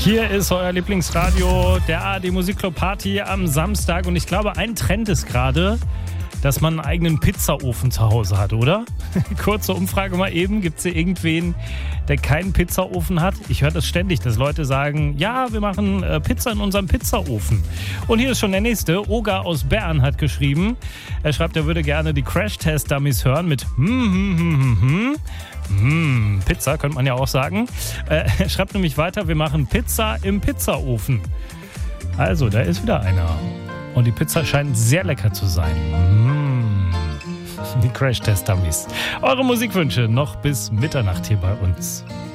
Hier ist euer Lieblingsradio, der ARD Musikclub Party am Samstag. Und ich glaube, ein Trend ist gerade, dass man einen eigenen Pizzaofen zu Hause hat, oder? Kurze Umfrage mal eben. Gibt es hier irgendwen, der keinen Pizzaofen hat? Ich höre das ständig, dass Leute sagen, ja, wir machen Pizza in unserem Pizzaofen. Und hier ist schon der nächste. Oga aus Bern hat geschrieben. Er schreibt, er würde gerne die Crash-Test-Dummies hören mit Pizza, könnte man ja auch sagen. Er schreibt nämlich weiter, wir machen Pizza im Pizzaofen. Also, da ist wieder einer. Und die Pizza scheint sehr lecker zu sein. Die Crash-Test-Dummies. Eure Musikwünsche noch bis Mitternacht hier bei uns.